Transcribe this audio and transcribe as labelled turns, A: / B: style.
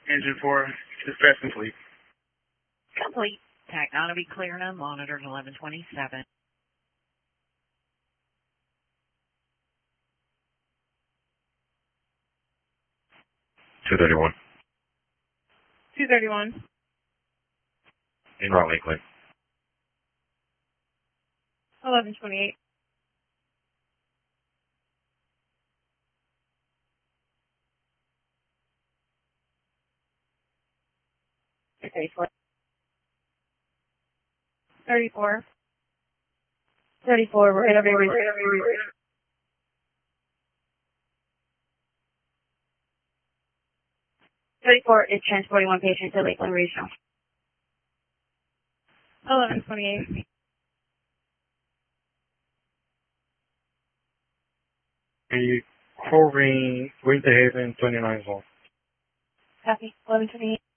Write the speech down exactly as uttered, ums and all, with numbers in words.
A: Engine four, dispatch complete.
B: Complete. Tachonomy clear and unmonitored, eleven twenty-seven.
C: two thirty-one.
D: two thirty-one.
C: In route Lakeland.
D: eleven twenty-eight. thirty-four. thirty-four. thirty-four, right over here. thirty-four is transporting one patient to Lakeland Regional. eleven twenty-eight.
A: The Corrine, Winter Haven, twenty-nine zone.
D: Copy. eleven twenty-eight.